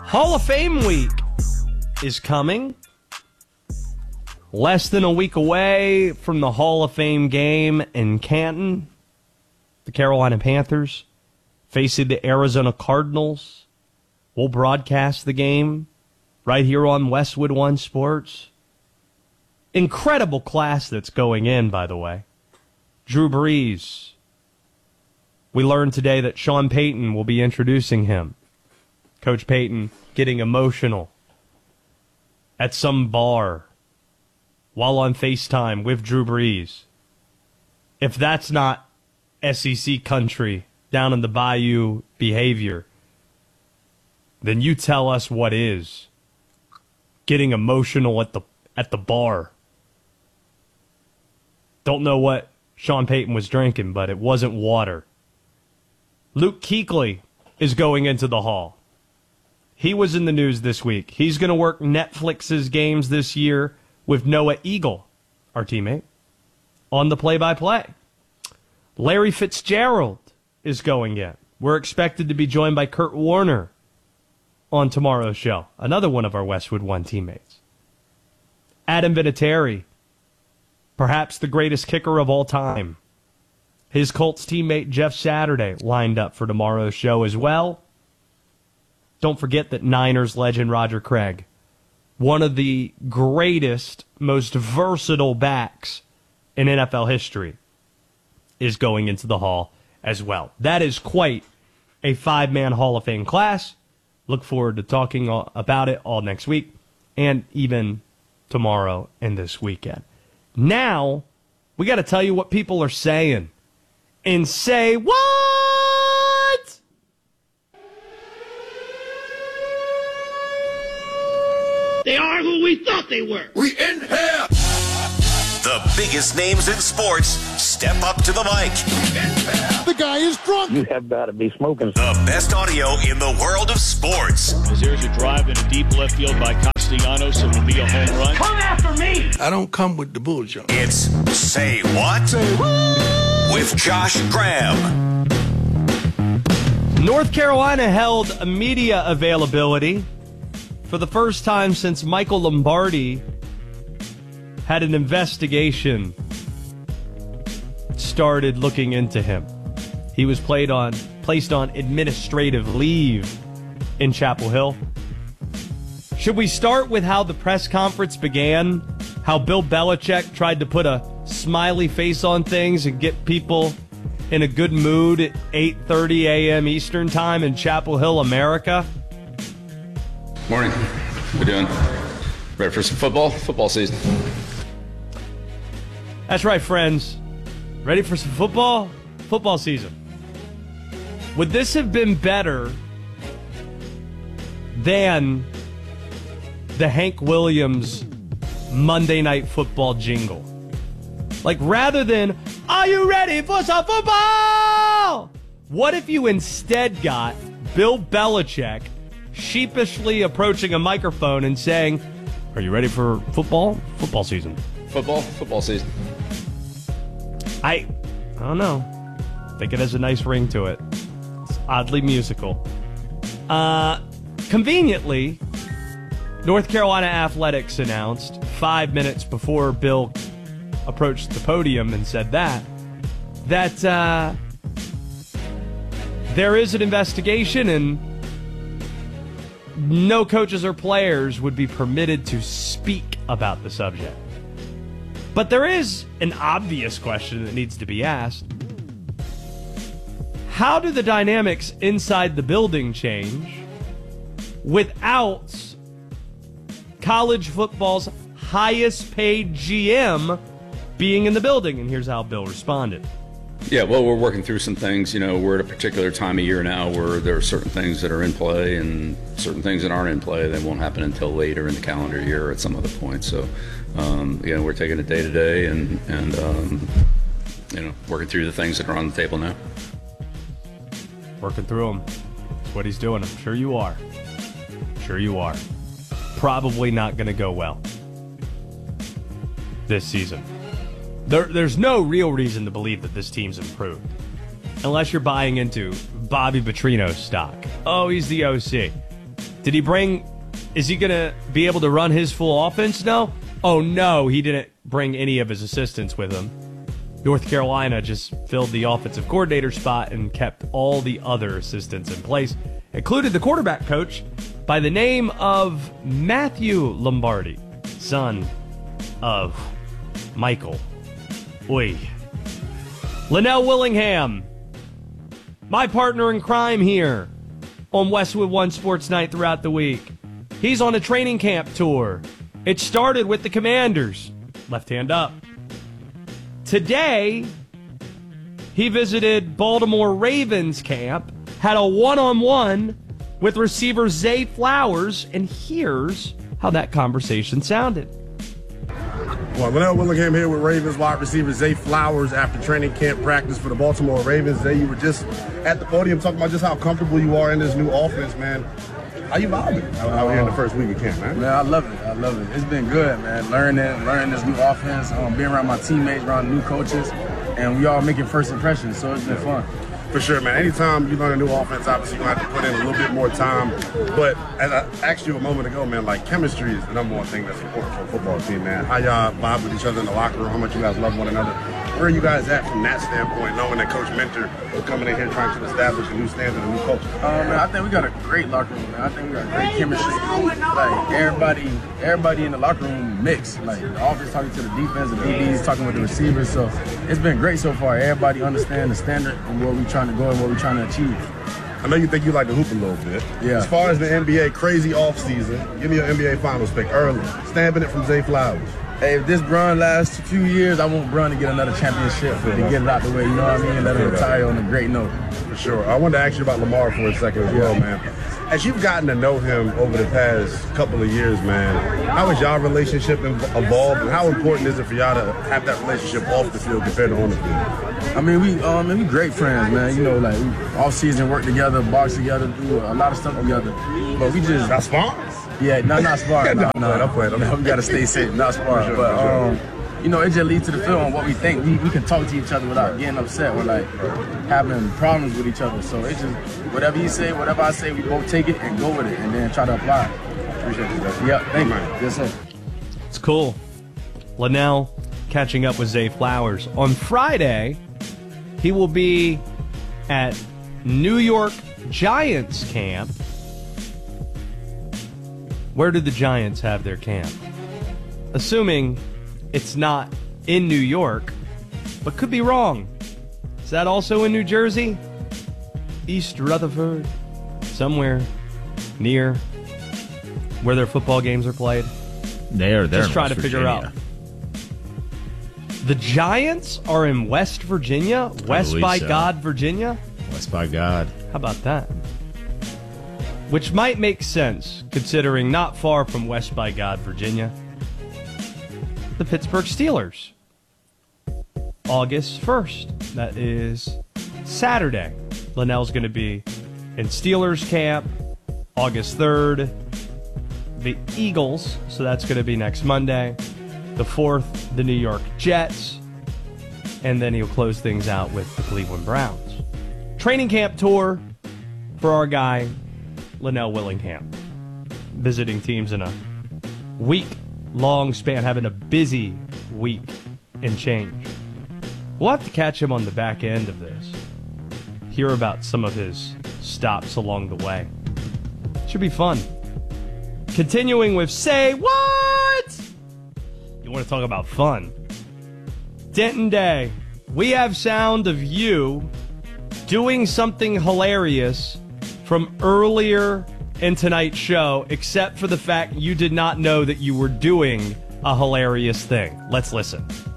Hall of Fame week is coming. Less than a week away from the Hall of Fame game in Canton. The Carolina Panthers facing the Arizona Cardinals. We'll broadcast the game right here on Westwood One Sports. Incredible class that's going in, by the way. Drew Brees. We learned today that Sean Payton will be introducing him. Coach Payton getting emotional at some bar while on FaceTime with Drew Brees. If that's not SEC country down in the bayou behavior, then you tell us what is. Getting emotional at the bar. Don't know what Sean Payton was drinking, but it wasn't water. Luke Kuechly is going into the Hall. He was in the news this week. He's going to work Netflix's games this year with Noah Eagle, our teammate, on the play-by-play. Larry Fitzgerald is going in. We're expected to be joined by Kurt Warner on tomorrow's show, another one of our Westwood One teammates. Adam Vinatieri, perhaps the greatest kicker of all time. His Colts teammate Jeff Saturday lined up for tomorrow's show as well. Don't forget that Niners legend Roger Craig, one of the greatest, most versatile backs in NFL history, is going into the Hall as well. That is quite a five-man Hall of Fame class. Look forward to talking about it all next week and even tomorrow and this weekend. Now, we got to tell you what people are saying. And say what? They are who we thought they were. We in here. The biggest names in sports step up to the mic. The guy is drunk. You have got to be smoking. The best audio in the world of sports. As there's a drive in a deep left field by Castellanos, it will be a home run. Come after me. I don't come with the bullshit. It's Say What? Say what? With Josh Graham. North Carolina held a media availability for the first time since Michael Lombardi had an investigation started looking into him. He was placed on administrative leave in Chapel Hill. Should we start with how the press conference began? How Bill Belichick tried to put a smiley face on things and get people in a good mood at 8:30 a.m. Eastern Time in Chapel Hill, America? Morning. How we doing? Ready for some football? Football season. That's right, friends. Ready for some football? Football season. Would this have been better than the Hank Williams Monday Night Football jingle? Like, rather than, are you ready for some football? What if you instead got Bill Belichick sheepishly approaching a microphone and saying, are you ready for football? Football season. Football season. I don't know. I think it has a nice ring to it. It's oddly musical. Conveniently, North Carolina Athletics announced 5 minutes before Bill approached the podium and said that there is an investigation and no coaches or players would be permitted to speak about the subject. But there is an obvious question that needs to be asked. How do the dynamics inside the building change without college football's highest paid GM being in the building? And here's how Bill responded. Yeah, well, we're working through some things. You know, we're at a particular time of year now where there are certain things that are in play and certain things that aren't in play. They won't happen until later in the calendar year at some other point. So, we're taking it day to day and working through the things that are on the table now. Working through them. That's what he's doing. I'm sure you are. Sure you are. Probably not going to go well this season. There's no real reason to believe that this team's improved. Unless you're buying into Bobby Petrino's stock. Oh, he's the OC. Is he going to be able to run his full offense now? Oh, no, he didn't bring any of his assistants with him. North Carolina just filled the offensive coordinator spot and kept all the other assistants in place, included the quarterback coach by the name of Matthew Lombardi, son of Michael. Oy. Linnell Willingham, my partner in crime here on Westwood One Sports Night throughout the week. He's on a training camp tour. It started with the Commanders. Left hand up. Today, he visited Baltimore Ravens camp, had a one-on-one with receiver Zay Flowers, and here's how that conversation sounded. Well, Linnell Willingham here with Ravens wide receiver Zay Flowers after training camp practice for the Baltimore Ravens. Zay, you were just at the podium talking about just how comfortable you are in this new offense, man. How you vibing out here in the first week of camp, man? Man, I love it. I love it. It's been good, man. Learning this new offense, being around my teammates, around new coaches, and we all making first impressions, so it's been fun. For sure, man. Anytime you learn a new offense, obviously you're going to have to put in a little bit more time. But as I asked you a moment ago, man, like chemistry is the number one thing that's important for a football team, man. How y'all vibe with each other in the locker room, how much you guys love one another. Where are you guys at from that standpoint, knowing that Coach Mentor is coming in here trying to establish a new standard, a new culture? Man, I think we got a great locker room, man. I think we got great chemistry. Like, everybody in the locker room mixed. Like, the offense talking to the defense, the DBs talking with the receivers. So it's been great so far. Everybody understands the standard and where we're trying to go and what we're trying to achieve. I know you think you like to hoop a little bit. Yeah. As far as the NBA crazy offseason, give me your NBA Finals pick early. Stamping it from Zay Flowers. Hey, if this run lasts a few years, I want Brun to get another championship to get it out the way, you know what I mean? Let him retire on a great note. For sure. I wanted to ask you about Lamar for a second as well, man. As you've gotten to know him over the past couple of years, man, how has y'all relationship evolved, and how important is it for y'all to have that relationship off the field compared to on the field? I mean, we great friends, man. You know, like, off season work together, box together, do a lot of stuff together. But we just... Not sparring? Yeah, not sparring. No, I'm playing. We got to stay safe, not sparring. But, you know, it just leads to the field on what we think. We can talk to each other without getting upset or, like, having problems with each other. So it's just, whatever he say, whatever I say, we both take it and go with it and then try to apply it. Appreciate you, guys. Yeah, thank you. Yes, sir. It's cool. Linnell catching up with Zay Flowers. On Friday, he will be at New York Giants camp. Where do the Giants have their camp? Assuming it's not in New York, but could be wrong. Is that also in New Jersey? East Rutherford? Somewhere near where their football games are played? They're just trying to figure out. The Giants are in West Virginia? West by God, Virginia? West by God. How about that? Which might make sense, considering not far from West by God, Virginia, the Pittsburgh Steelers. August 1st. That is Saturday. Linnell's going to be in Steelers camp. August 3rd, the Eagles, so that's going to be next Monday. The 4th, the New York Jets. And then he'll close things out with the Cleveland Browns. Training camp tour for our guy, Linnell Willingham. Visiting teams in a week-long span, having a busy week and change. We'll have to catch him on the back end of this. Hear about some of his stops along the way. Should be fun. Continuing with Say What? You want to talk about fun? Denton Day. We have sound of you doing something hilarious from earlier in tonight's show, except for the fact you did not know that you were doing a hilarious thing. Let's listen.